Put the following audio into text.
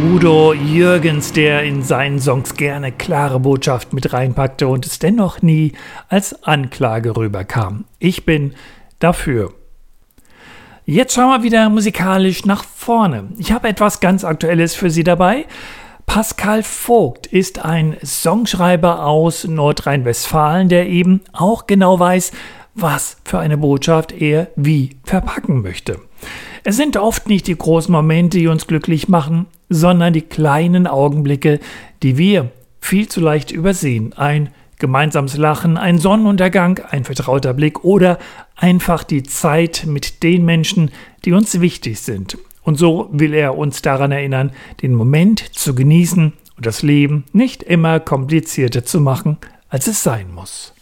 Udo Jürgens, der in seinen Songs gerne klare Botschaft mit reinpackte und es dennoch nie als Anklage rüberkam. Ich bin dafür. Jetzt schauen wir wieder musikalisch nach vorne. Ich habe etwas ganz Aktuelles für Sie dabei. Pascal Vogt ist ein Songschreiber aus Nordrhein-Westfalen, der eben auch genau weiß, was für eine Botschaft er wie verpacken möchte. Es sind oft nicht die großen Momente, die uns glücklich machen, sondern die kleinen Augenblicke, die wir viel zu leicht übersehen. Ein gemeinsames Lachen, ein Sonnenuntergang, ein vertrauter Blick oder einfach die Zeit mit den Menschen, die uns wichtig sind. Und so will er uns daran erinnern, den Moment zu genießen und das Leben nicht immer komplizierter zu machen, als es sein muss.